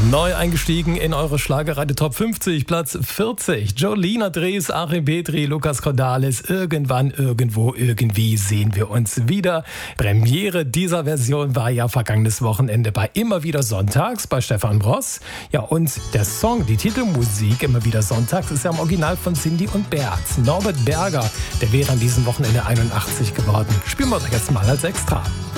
Neu eingestiegen in eure Schlagerradio Top 50, Platz 40. Jolina Drees, Achim Petri, Lukas Cordalis. Irgendwann, irgendwo, irgendwie sehen wir uns wieder. Premiere dieser Version war ja vergangenes Wochenende bei Immer wieder Sonntags bei Stefan Bross. Ja, und der Song, die Titelmusik Immer wieder Sonntags, ist ja im Original von Cindy und Bert. Norbert Berger, der wäre an diesem Wochenende 81 geworden. Spielen wir doch jetzt mal als Extra.